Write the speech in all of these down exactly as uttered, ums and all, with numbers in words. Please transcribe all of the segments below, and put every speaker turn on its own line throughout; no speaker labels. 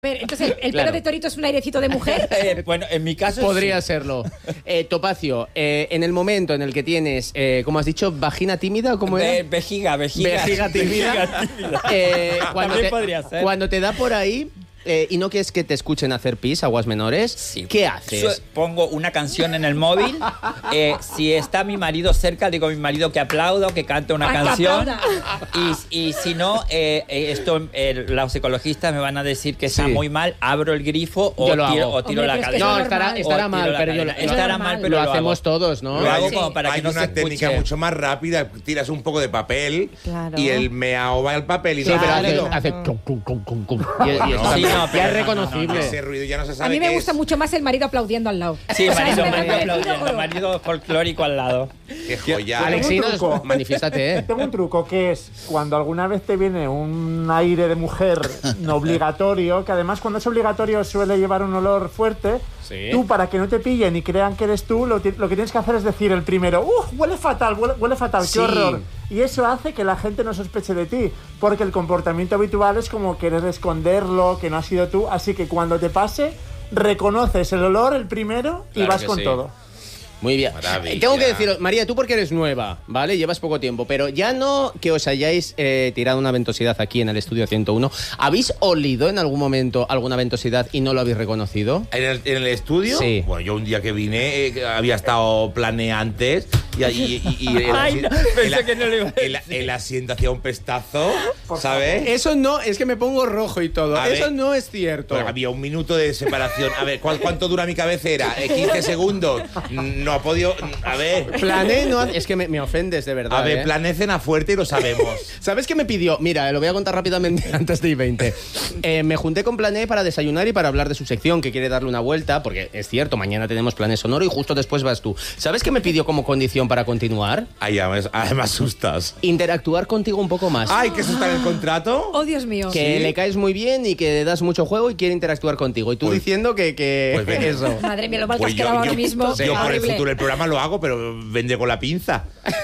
ver, entonces, ¿el
Claro.
pelo de torito es un airecito de mujer?
Eh, bueno, en mi caso
Podría
sí.
serlo. Eh, Topacio, eh, en el momento en el que tienes, eh, ¿cómo has dicho? ¿Vagina tímida o cómo
Ve-
era?
vejiga, vejiga.
Vejiga tímida.
Vejiga tímida.
Eh, cuando,
También
te,
podría ser.
cuando te da por ahí eh, y no quieres que te escuchen hacer pis, aguas menores,
Sí.
¿qué haces?
Su- Pongo una canción en el móvil. Eh, si está mi marido cerca, digo a mi marido que aplaudo, que cante una
Ah, que
canción.
aplauda.
Y, y si no, eh, eh, esto eh, los ecologistas me van a decir que está
Sí.
muy mal. Abro el grifo o
Yo lo
tiro,
hago.
o tiro
Hombre,
la
pero es que
cadena.
No,
es
estará,
normal.
estará
O
mal,
tiro la
pero yo
cadena.
lo,
Estará
normal.
mal, pero
lo
lo
hacemos
hago.
todos, ¿no?
Lo hago
Sí.
como para
Hay
que no
una
se
técnica
escuche.
mucho más rápida. Tiras un poco de papel
Claro.
y el meao va al papel y
Sí,
no
pero
hace
hace,
ruido.
hace cum, cum, cum, cum, cum. Y, y
No,
eso
no.
también-
Sí, no,
ya
pero
es
no,
reconocible.
Ese ruido ya no se sabe.
A mí me
qué
gusta
es.
mucho más el marido aplaudiendo al lado.
Sí,
O sea,
marido,
me-
marido
me-
aplaudiendo,
me-
marido folclórico al lado.
Qué joya.
Alexinos,
truco.
manifiéstate, ¿eh?
Tengo un truco que es cuando alguna vez te viene un aire de mujer no obligatorio, que además cuando es obligatorio suele llevar un olor fuerte.
Sí.
Tú, para que no te pillen y crean que eres tú, lo, ti- lo que tienes que hacer es decir el primero, ¡uh! Huele fatal, huele, huele fatal,
Sí.
qué horror. Y eso hace que la gente no sospeche de ti, porque el comportamiento habitual es como querer esconderlo, que no has sido tú. Así que cuando te pase, reconoces el olor, el primero, y
Claro
vas
que
con
sí.
todo.
Muy bien.
Maravilla.
Eh, Tengo que deciros, María, tú porque eres nueva, ¿vale? Llevas poco tiempo, pero ya no que os hayáis eh, tirado una ventosidad aquí en el estudio ciento uno. ¿Habéis olido en algún momento alguna ventosidad y no lo habéis reconocido?
¿En el, en el estudio?
Sí.
Bueno, yo un día que vine eh, había estado plané antes y, y, y- y el,
Ay,
asi-
no, pensé
el-
que no lo iba a
el- el asiento hacía un pestazo, ¿sabes?
Eso no, es que me pongo rojo y todo.
A ver.
Eso no es cierto.
Pues había un minuto de separación. A ver, ¿cuál- ¿cuánto dura mi cabecera? Eh, quince segundos. No ha podido... A ver...
Plané no... Es que me, me ofendes, de verdad.
A ver,
¿eh?
plané cena fuerte y lo sabemos.
¿Sabes qué me pidió? Mira, lo voy a contar rápidamente antes de I veinte. Eh, me junté con Plané para desayunar y para hablar de su sección, que quiere darle una vuelta, porque es cierto, mañana tenemos Plané Sonoro y justo después vas tú. ¿Sabes qué me pidió como condición para continuar?
Ay, ya me, ay, me asustas.
Interactuar contigo un poco más.
Ay, que eso está en el contrato.
Oh, Dios mío.
Que
¿Sí?
le caes muy bien y que das mucho juego y quiere interactuar contigo. Y tú
Pues-
diciendo que, que
pues venga.
eso.
Madre mía, lo mal que
Pues
has
yo,
quedado
yo-
ahora mismo.
yo por el
Horrible.
futuro del programa lo hago, pero vendré con la pinza.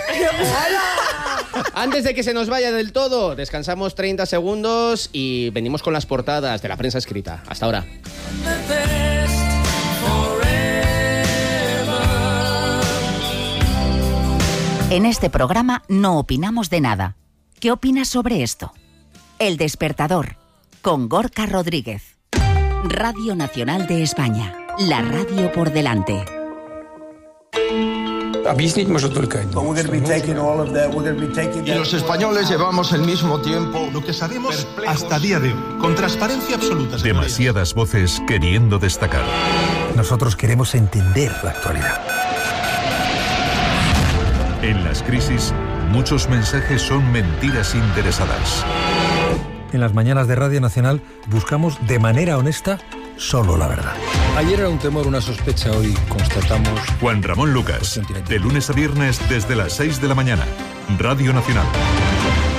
Antes de que se nos vaya del todo, descansamos treinta segundos y venimos con las portadas de la prensa escrita. Hasta ahora.
En este programa no opinamos de nada. ¿Qué opinas sobre esto? El Despertador, con Gorka Rodríguez. Radio Nacional de España. La radio por delante.
Объяснить может только один.
Y los españoles llevamos el mismo tiempo.
Lo que sabemos hasta día de hoy, con transparencia absoluta. señorías.
Demasiadas voces queriendo destacar.
Nosotros queremos entender la actualidad.
En las crisis, muchos mensajes son mentiras interesadas.
En las mañanas de Radio Nacional buscamos de manera honesta solo la verdad.
Ayer era un temor, una sospecha, hoy constatamos...
Juan Ramón Lucas, de lunes a viernes desde las seis de la mañana. Radio Nacional.